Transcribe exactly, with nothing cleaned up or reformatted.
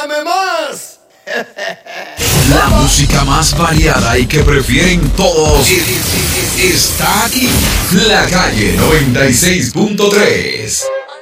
¡Dame más! La música más variada y que prefieren todos está aquí. La Calle noventa y seis punto tres.